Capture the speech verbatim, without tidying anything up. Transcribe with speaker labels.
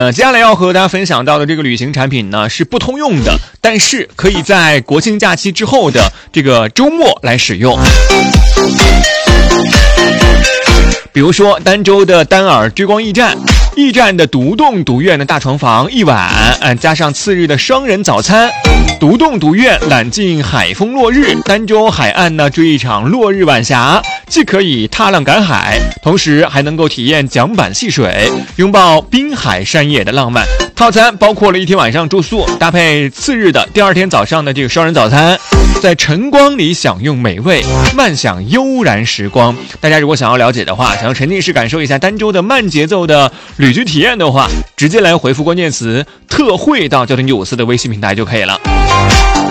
Speaker 1: 呃，接下来要和大家分享到的这个旅行产品呢是不通用的，但是可以在国庆假期之后的这个周末来使用。比如说儋州的丹耳追光驿站，驿站的独栋独院的大床房一晚，嗯，加上次日的双人早餐，独栋独院揽尽海风落日，儋州海岸呢追一场落日晚霞，既可以踏浪赶海，同时还能够体验桨板戏水，拥抱滨海山野的浪漫。套餐包括了一天晚上住宿，搭配次日的第二天早上的这个双人早餐，在晨光里享用美味，慢享悠然时光。大家如果想要了解的话，想要沉浸式感受一下儋州的慢节奏的旅居体验的话，直接来回复关键词特惠到交通九五四的微信平台就可以了。